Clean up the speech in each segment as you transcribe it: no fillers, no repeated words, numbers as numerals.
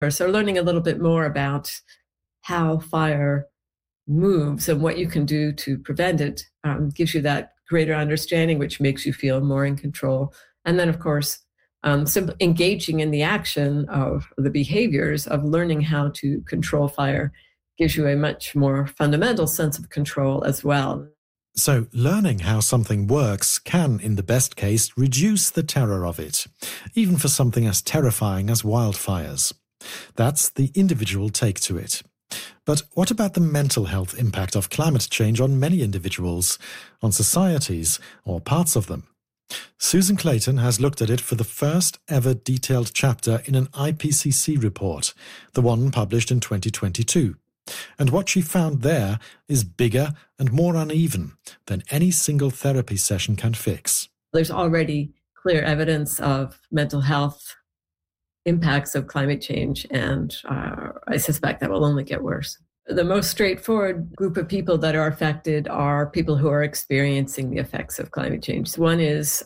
So learning a little bit more about how fire moves and what you can do to prevent it gives you that greater understanding, which makes you feel more in control. And then, of course, engaging in the action of the behaviors of learning how to control fire gives you a much more fundamental sense of control as well. So learning how something works can, in the best case, reduce the terror of it, even for something as terrifying as wildfires. That's the individual take to it. But what about the mental health impact of climate change on many individuals, on societies, or parts of them? Susan Clayton has looked at it for the first ever detailed chapter in an IPCC report, the one published in 2022. And what she found there is bigger and more uneven than any single therapy session can fix. There's already clear evidence of mental health impacts of climate change, and I suspect that will only get worse. The most straightforward group of people that are affected are people who are experiencing the effects of climate change. One is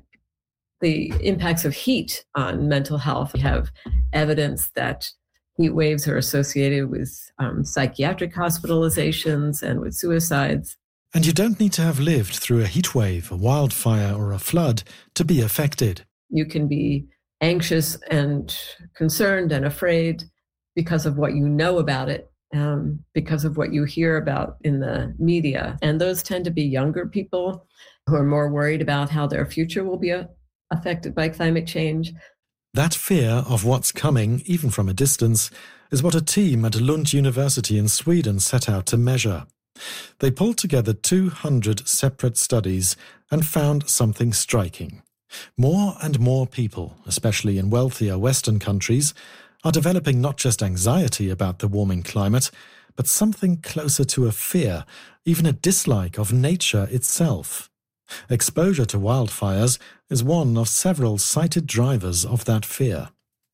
the impacts of heat on mental health. We have evidence that heat waves are associated with psychiatric hospitalizations and with suicides. And you don't need to have lived through a heat wave, a wildfire, or a flood to be affected. You can be anxious and concerned and afraid because of what you know about it, because of what you hear about in the media. And those tend to be younger people who are more worried about how their future will be affected by climate change. That fear of what's coming, even from a distance, is what a team at Lund University in Sweden set out to measure. They pulled together 200 separate studies and found something striking. More and more people, especially in wealthier Western countries, are developing not just anxiety about the warming climate, but something closer to a fear, even a dislike of nature itself. Exposure to wildfires is one of several cited drivers of that fear.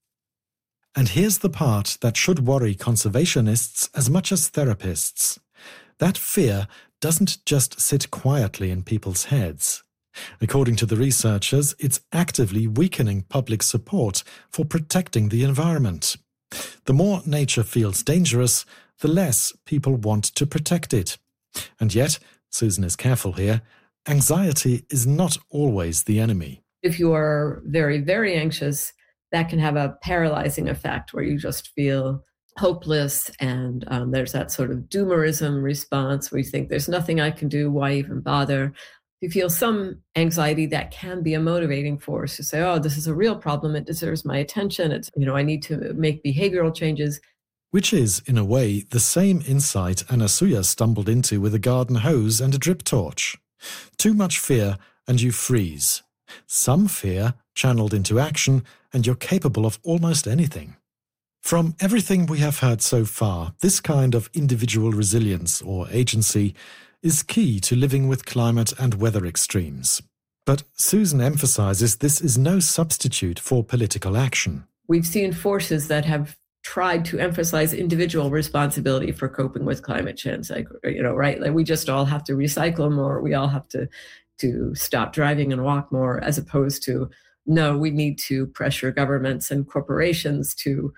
And here's the part that should worry conservationists as much as therapists. That fear doesn't just sit quietly in people's heads. According to the researchers, it's actively weakening public support for protecting the environment. The more nature feels dangerous, the less people want to protect it. And yet, Susan is careful here, anxiety is not always the enemy. If you are very, very anxious, that can have a paralyzing effect where you just feel hopeless, and there's that sort of doomerism response where you think there's nothing I can do, why even bother? You feel some anxiety, that can be a motivating force to say, oh, this is a real problem, it deserves my attention, I need to make behavioral changes. Which is, in a way, the same insight Anasuya stumbled into with a garden hose and a drip torch. Too much fear and you freeze. Some fear channeled into action and you're capable of almost anything. From everything we have heard so far, this kind of individual resilience or agency is key to living with climate and weather extremes. But Susan emphasizes this is no substitute for political action. We've seen forces that have tried to emphasize individual responsibility for coping with climate change, right? Like we just all have to recycle more, we all have to stop driving and walk more, as opposed to, no, we need to pressure governments and corporations to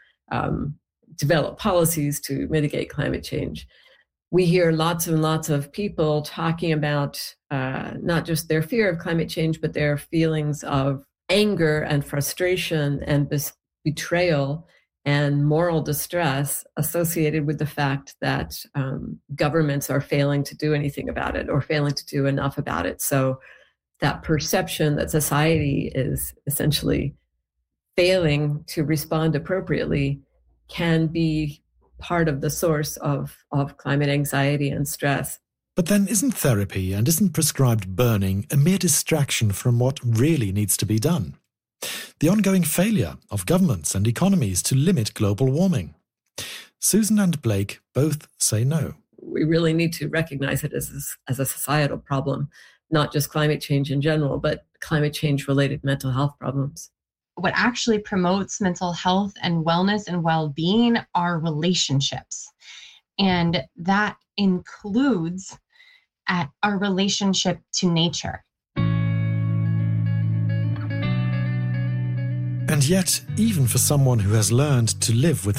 develop policies to mitigate climate change. We hear lots and lots of people talking about not just their fear of climate change, but their feelings of anger and frustration and betrayal and moral distress associated with the fact that governments are failing to do anything about it or failing to do enough about it. So that perception that society is essentially failing to respond appropriately can be part of the source of climate anxiety and stress. But then isn't therapy and isn't prescribed burning a mere distraction from what really needs to be done? The ongoing failure of governments and economies to limit global warming. Susan and Blake both say no. We really need to recognize it as a societal problem, not just climate change in general, but climate change-related mental health problems. What actually promotes mental health and wellness and well-being are relationships. And that includes our relationship to nature. And And yet, even for someone who has learned to live with